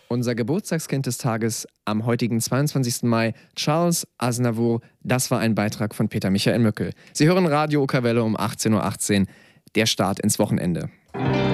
Unser Geburtstagskind des Tages am heutigen 22. Mai, Charles Aznavour, das war ein Beitrag von Peter Michael Möckel. Sie hören Radio Okerwelle um 18:18 Uhr, der Start ins Wochenende.